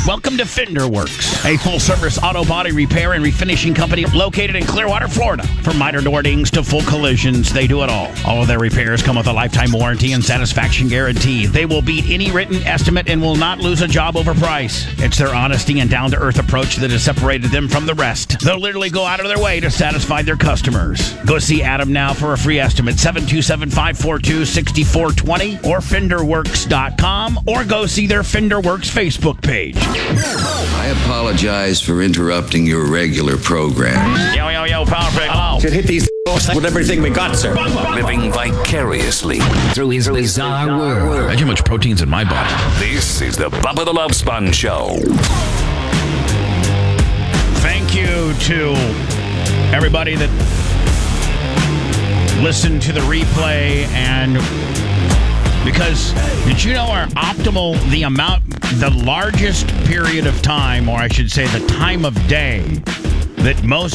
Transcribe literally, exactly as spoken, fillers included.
Welcome to Fender Works, a full-service auto body repair and refinishing company located in Clearwater, Florida. From miter door dings to full collisions, they do it all. All of their repairs come with a lifetime warranty and satisfaction guarantee. They will beat any written estimate and will not lose a job over price. It's their honesty and down-to-earth approach that has separated them from the rest. They'll literally go out of their way to satisfy their customers. Go see Adam now for a free estimate, seven two seven, five four two, six four two zero or fender works dot com, or go see their Fender Works Facebook page. I apologize for interrupting your regular program. Yo, yo, yo, Power Pick, hello. Should hit these with everything we got, sir. Living vicariously through his bizarre world. Imagine how much protein's in my body. This is the Bubba the Love Sponge Show. Thank you to everybody that listened to the replay, and because did you know our optimal, the amount, the largest period of time, or I should say the time of day that most